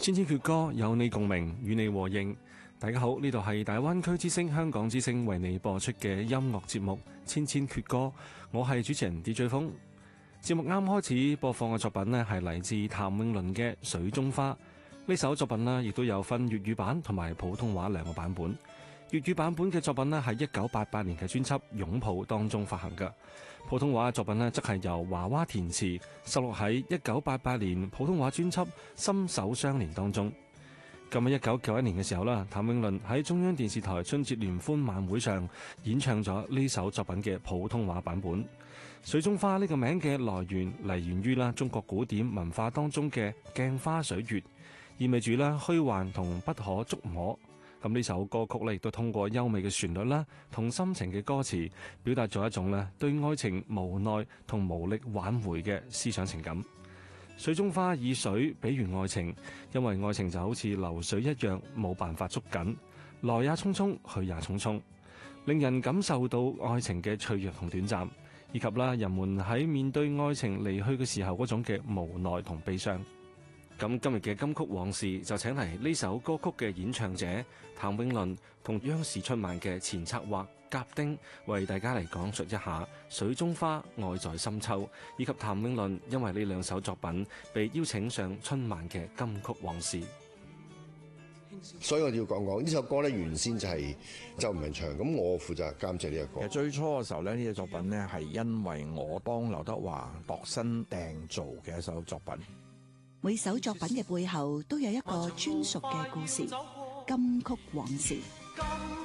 千千闕歌，有你共鳴，與你和應。大家好，呢度係大灣區之聲香港之聲為你播出嘅音樂節目《千千闕歌》，我係主持人 DJ 風。節目啱開始播放嘅作品呢，係嚟自譚詠麟嘅《水中花》。呢首作品呢，亦都有分粵語版同埋普通話兩個版本。粵語版本嘅作品呢，係1988年嘅專輯《擁抱》當中發行嘅。普通話嘅作品呢，則係由華娃填詞，收錄喺1988年普通話專輯《心手相連》當中。咁喺1991年嘅時候啦，譚詠麟喺中央電視台春節聯歡晚會上演唱咗呢首作品嘅普通話版本。水中花呢個名嘅來源嚟源於中國古典文化當中嘅鏡花水月，意味住虛幻同不可觸摸。咁呢首歌曲亦都通過優美嘅旋律同深情嘅歌詞，表達咗一種對愛情無奈同無力挽回嘅思想情感。水中花以水比喻愛情，因為愛情就好似流水一樣，冇辦法捉緊，來也匆匆，去也匆匆，令人感受到愛情嘅脆弱同短暫，以及人們喺面對愛情離去嘅時候嗰種嘅無奈同悲傷。咁今日嘅金曲往事就請嚟呢首歌曲嘅演唱者譚詠麟同央視春晚嘅前策劃甲丁，為大家嚟講述一下《水中花》愛在深秋，以及譚詠麟因為呢兩首作品被邀請上春晚嘅金曲往事。 所以我哋要講講呢首歌咧，原先就係周文唱，咁我負責監製呢一個。 其實最初嘅時候咧，呢隻作品咧係因為我幫劉德華度身訂造嘅一首作品。 每首作品嘅背後都有一個專屬嘅故事，金曲往事。